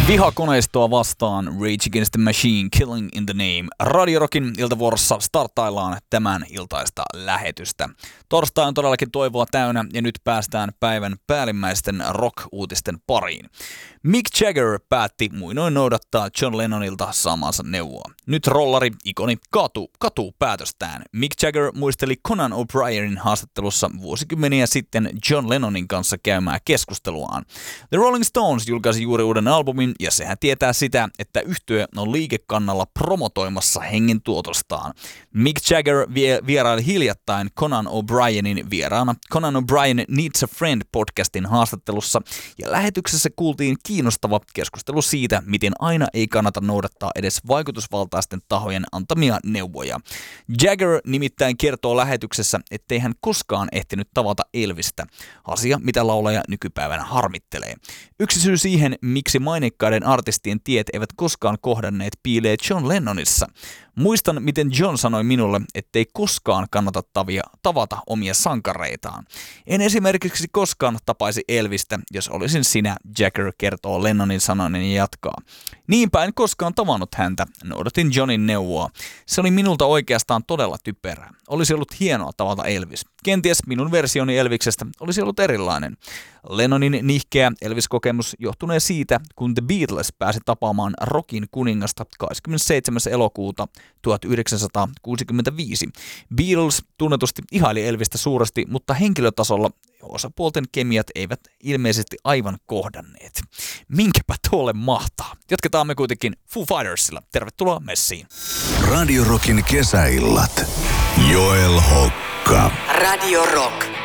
Vihakoneistoa vastaan, Rage Against the Machine, Killing in the Name. Radio Rockin iltavuorossa starttaillaan tämän iltaista lähetystä. Torstai on todellakin toivoa täynnä ja nyt päästään päivän päällimmäisten rock-uutisten pariin. Mick Jagger päätti muinoin noudattaa John Lennonilta saamansa neuvoa. Nyt rollari-ikoni katuu päätöstään. Mick Jagger muisteli Conan O'Brienin haastattelussa vuosikymmeniä sitten John Lennonin kanssa käymää keskusteluaan. The Rolling Stones julkaisi juuri uuden albumin ja sehän tietää sitä, että yhtye on liikekannalla promotoimassa hengen tuotostaan. Mick Jagger vieraili hiljattain Conan O'Brienin vieraana Conan O'Brien Needs a Friend podcastin haastattelussa ja lähetyksessä kuultiin kiinnostava keskustelu siitä, miten aina ei kannata noudattaa edes vaikutusvaltaisten tahojen antamia neuvoja. Jagger nimittäin kertoo lähetyksessä, ettei hän koskaan ehtinyt tavata Elvistä, asia mitä laulaja nykypäivänä harmittelee. Yksi syy siihen, miksi maineikkaiden artistien tiet eivät koskaan kohdanneet, piilee John Lennonissa. Muistan, miten John sanoi minulle, ettei koskaan kannata tavata omia sankareitaan. En esimerkiksi koskaan tapaisi Elvistä, jos olisin sinä, Jagger kertoo Lennonin sanoinen ja jatkaa. Niinpä en koskaan tavannut häntä, noudatin Johnin neuvoa. Se oli minulta oikeastaan todella typerää. Olisi ollut hienoa tavata Elvis. Kenties minun versioni Elviksestä olisi ollut erilainen. Lennonin nihkeä Elvis-kokemus johtunee siitä, kun The Beatles pääsi tapaamaan rockin kuningasta 27. elokuuta 1965. Beatles tunnetusti ihaili Elvistä suuresti, mutta henkilötasolla osapuolten kemiat eivät ilmeisesti aivan kohdanneet. Minkäpä tuolle mahtaa? Jatketaan me kuitenkin Foo Fightersilla. Tervetuloa messiin. Radio Rockin kesäillat. Joel Hokka. Radio Rock.